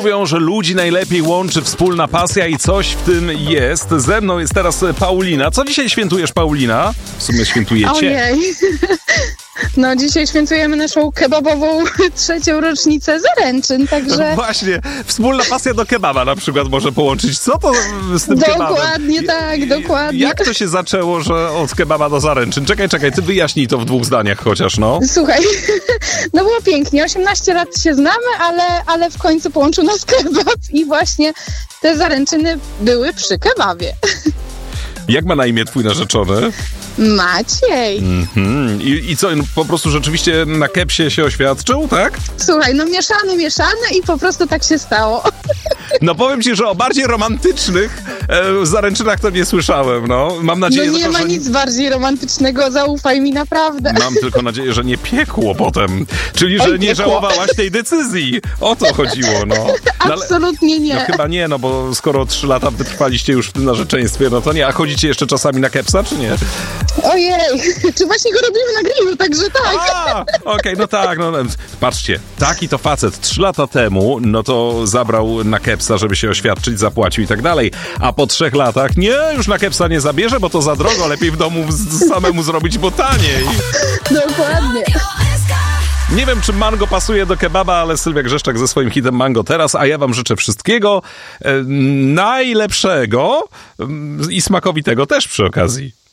Mówią, że ludzi najlepiej łączy wspólna pasja i coś w tym jest. Ze mną jest teraz Paulina. Co dzisiaj świętujesz, Paulina? W sumie świętujecie. Ojej. No dzisiaj świętujemy naszą kebabową 3. rocznicę zaręczyn, także... No właśnie, wspólna pasja do kebaba na przykład może połączyć. Co to z tym kebabem? Dokładnie tak, dokładnie. Jak to się zaczęło, że od kebaba do zaręczyn? Czekaj, ty wyjaśnij to w 2 zdaniach chociaż, no. Słuchaj, no było pięknie, 18 lat się znamy, ale w końcu połączył nas kebab i właśnie te zaręczyny były przy kebabie. Jak ma na imię twój narzeczony? Maciej. I co, po prostu rzeczywiście na kepsie się oświadczył, tak? Słuchaj, no mieszane i po prostu tak się stało. No powiem ci, że o bardziej romantycznych zaręczynach to nie słyszałem, no. Mam nadzieję, No nie ma że nic bardziej romantycznego, zaufaj mi naprawdę. Mam tylko nadzieję, że nie piekło potem. Czyli, że Oj, nie piekło. żałowałaś tej decyzji. O to chodziło, no. Absolutnie nie. No chyba nie, no bo skoro 3 lata wytrwaliście już w tym narzeczeństwie, no to nie. A chodzicie jeszcze czasami na kepsa, czy nie? Ojej, czy właśnie go robimy na grillu, także tak. Okej, no tak, no patrzcie, taki to facet 3 lata temu, no to zabrał na kepsa, żeby się oświadczyć, zapłacił i tak dalej, a po 3 latach, nie, już na kepsa nie zabierze, bo to za drogo, lepiej w domu samemu zrobić, bo taniej. Dokładnie. Nie wiem, czy mango pasuje do kebaba, ale Sylwia Grzeszczak ze swoim hitem Mango teraz, a ja wam życzę wszystkiego najlepszego i smakowitego też przy okazji.